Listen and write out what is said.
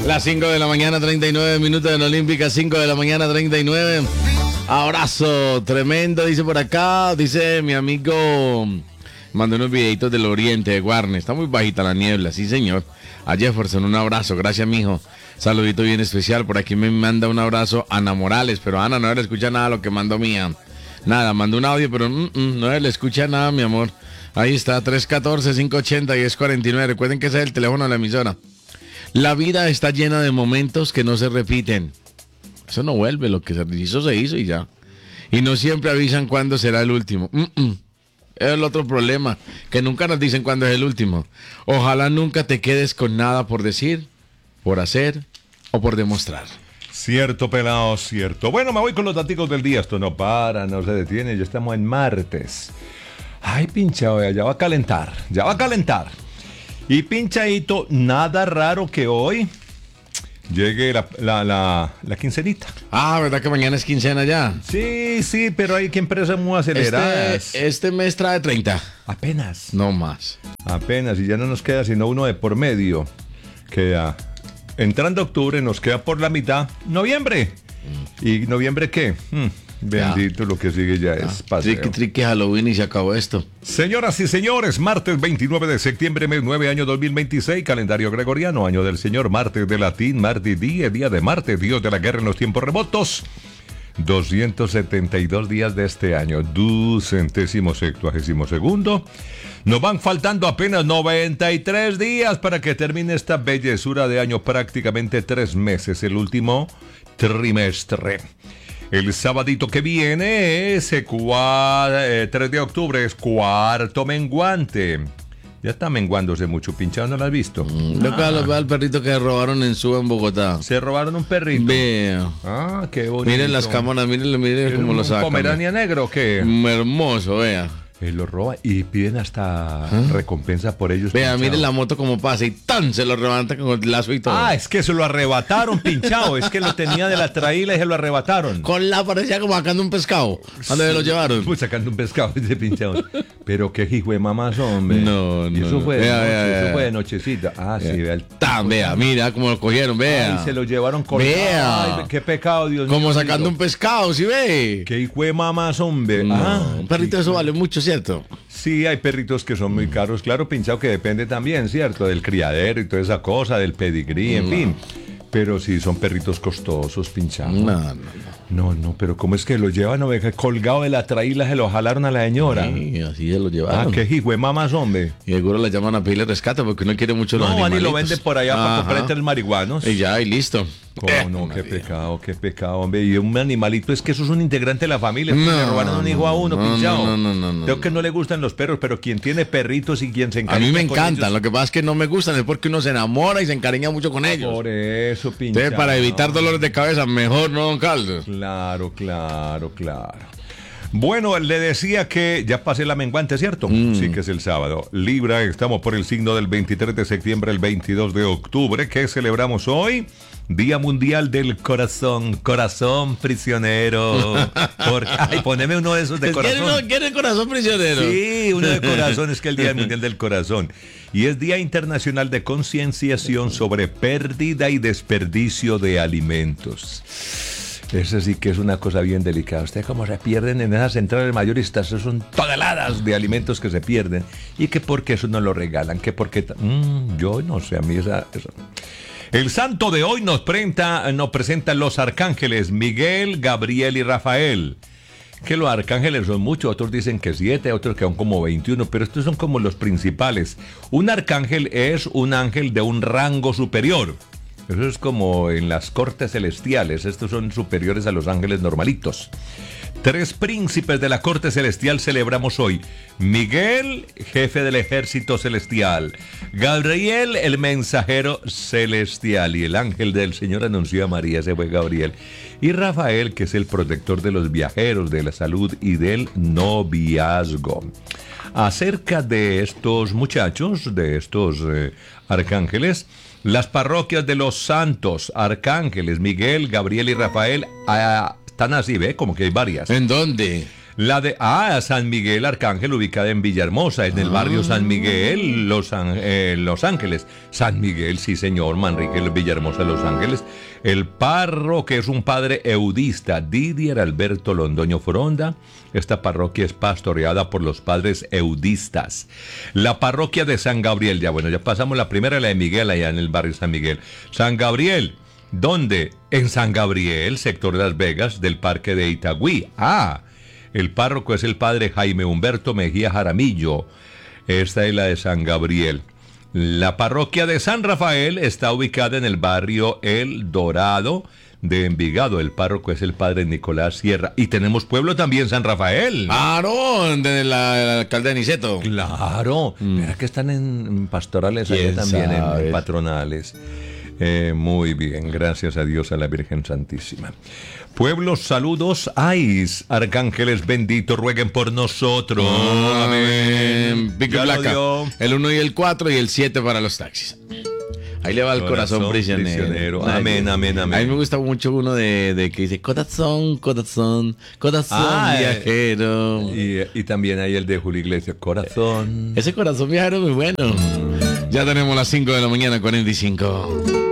Las 5 de la mañana, 39 minutos en Olímpica, 5 de la mañana, 39. Abrazo tremendo, dice por acá, dice mi amigo, mandó unos videitos del oriente de Guarne, está muy bajita la niebla, sí señor. A Jefferson, un abrazo, gracias mijo. Saludito bien especial, por aquí me manda un abrazo Ana Morales, pero Ana no le escucha nada lo que mandó mía. Nada, mandó un audio, pero no le escucha nada, mi amor. Ahí está, 314-580-1049, recuerden que ese es el teléfono de la emisora. La vida está llena de momentos que no se repiten. Eso no vuelve, lo que se hizo y ya. Y no siempre avisan cuándo será el último. Es el otro problema, que nunca nos dicen cuándo es el último. Ojalá nunca te quedes con nada por decir, por hacer o por demostrar. Cierto, pelado, cierto. Bueno, me voy con los daticos del día. Esto no para, no se detiene. Ya estamos en martes. Ay, pinchado, ya va a calentar. Ya va a calentar. Y pinchadito, nada raro que hoy llegue la quincenita. Ah, ¿verdad que mañana es quincena ya? Sí, pero hay que empresas muy aceleradas. Este mes trae 30. Apenas. No más. Apenas, y ya no nos queda sino uno de por medio. Queda, entrando octubre, nos queda por la mitad noviembre. ¿Y noviembre qué? Bendito, lo que sigue ya es paseo. Triqui Halloween y se acabó esto. Señoras y señores, martes 29 de septiembre, mes 9, año 2026, calendario gregoriano, año del Señor, martes de latín, martes día de Marte, Dios de la guerra en los tiempos remotos. 272 días de este año, 272. Nos van faltando apenas 93 días para que termine esta bellezura de año, prácticamente 3 meses, el último trimestre. El sabadito que viene es 3 de octubre, es cuarto menguante. Ya está menguándose mucho, pinchado, ¿no lo has visto? Vea al perrito que robaron en Suba, en Bogotá. Se robaron un perrito. Vea. Ah, qué bonito. Miren las cámaras, miren cómo lo sacan. ¿Pomerania negro o qué? Hermoso, vea. Lo roba y piden hasta recompensa por ellos. Vea, miren la moto como pasa y ¡tan! Se lo levanta con el lazo y todo. Ah, es que se lo arrebataron, pinchado. Es que lo tenía de la traíla y se lo arrebataron. Con la parecía como sacando un pescado. ¿Dónde se lo llevaron? Pues sacando un pescado, ese pinchado. Pero qué hijo de mamás, hombre. No. Y eso fue vea. de nochecita. Ah, sí, vea. Vea, mira cómo lo cogieron, vea. Ay, se lo llevaron con... Vea. Ay, qué pecado, Dios mío. Como sacando un pescado, ¿sí ve? Qué hijo de mamás, hombre. Un perrito eso vale mucho, ¿cierto? Sí, hay perritos que son muy caros, claro, pinchado, que depende también, ¿cierto? Del criadero y toda esa cosa, del pedigrí, en fin. Pero sí, son perritos costosos, pinchado. No, pero ¿cómo es que lo llevan colgado de la traíla, se lo jalaron a la señora? Sí, así se lo llevaron. Ah, qué hijo de mamás, hombre. Y seguro le llaman a pedirle rescate porque no quiere mucho los animalitos. No, van y lo venden por allá para comprar entre los marihuanos. Y ya, y listo. ¿Cómo no? Qué pecado, hombre. Y un animalito, es que eso es un integrante de la familia. Le robaron un hijo a uno, pinchado. No. Creo que no le gustan los perros, pero quien tiene perritos y quien se encariña. A mí me encantan. Lo que pasa es que no me gustan, es porque uno se enamora y se encariña mucho con ellos. Por eso, pinchado. Entonces, para evitar dolores de cabeza, mejor no, don Carlos. Claro. Bueno, le decía que ya pasé la menguante, ¿cierto? Sí, que es el sábado. Libra, estamos por el signo del 23 de septiembre, el 22 de octubre. ¿Qué celebramos hoy? Día Mundial del Corazón. Corazón prisionero. Poneme uno de esos de corazón. ¿Quiere corazón prisionero? Sí, uno de corazón, es que el Día Mundial del Corazón. Y es Día Internacional de Concienciación sobre Pérdida y Desperdicio de Alimentos. Eso sí que es una cosa bien delicada. Ustedes cómo se pierden en esas centrales mayoristas. Eso son toneladas de alimentos que se pierden. Y que porque eso no lo regalan. Que porque... yo no sé, a mí eso... El santo de hoy nos presenta los arcángeles Miguel, Gabriel y Rafael. Que los arcángeles son muchos, otros dicen que 7, otros que son como 21, pero estos son como los principales. Un arcángel es un ángel de un rango superior. Eso es como en las cortes celestiales. Estos son superiores a los ángeles normalitos. 3 príncipes de la corte celestial celebramos hoy. Miguel, jefe del ejército celestial. Gabriel, el mensajero celestial. Y el ángel del Señor anunció a María, ese fue Gabriel. Y Rafael, que es el protector de los viajeros, de la salud y del noviazgo. Acerca de estos muchachos, de estos arcángeles, las parroquias de los santos arcángeles Miguel, Gabriel y Rafael están así, ¿ve? Como que hay varias. ¿En dónde? San Miguel Arcángel, ubicada en Villahermosa, en el barrio San Miguel, Los Ángeles. San Miguel, sí señor, Manrique, Villahermosa, Los Ángeles. El párroco, que es un padre eudista, Didier Alberto Londoño Foronda. Esta parroquia es pastoreada por los padres eudistas. La parroquia de San Gabriel, ya pasamos la primera, la de Miguel, allá en el barrio San Miguel. San Gabriel, ¿dónde? En San Gabriel, sector de Las Vegas, del Parque de Itagüí. El párroco es el padre Jaime Humberto Mejía Jaramillo. Esta es la de San Gabriel. La parroquia de San Rafael está ubicada en el barrio El Dorado de Envigado. El párroco es el padre Nicolás Sierra. Y tenemos pueblo también, San Rafael. Claro, de la alcalde de Niceto. Claro. Mira que están en pastorales allá también, en patronales. Muy bien, gracias a Dios, a la Virgen Santísima. Pueblos, saludos, ¡Ais! Arcángeles benditos, rueguen por nosotros. Amén. Pico y placa. El 1 y el 4 y el 7 para los taxis. Ahí le va el corazón prisionero. Amén, amén, amén. A mí me gusta mucho uno de que dice corazón, corazón, corazón viajero. Y también hay el de Julio Iglesias, corazón. Ese corazón viajero es muy bueno. Ya tenemos las 5 de la mañana, 45.